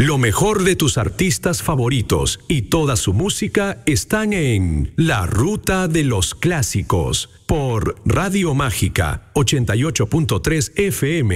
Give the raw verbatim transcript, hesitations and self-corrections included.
Lo mejor de tus artistas favoritos y toda su música están en La Ruta de los Clásicos por Radio Mágica ochenta y ocho punto tres F M.